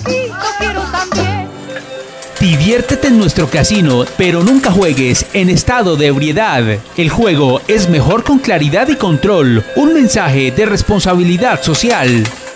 cafecito quiero también. Diviértete en nuestro casino, pero nunca juegues en estado de ebriedad. El juego es mejor con claridad y control. Un mensaje de responsabilidad social.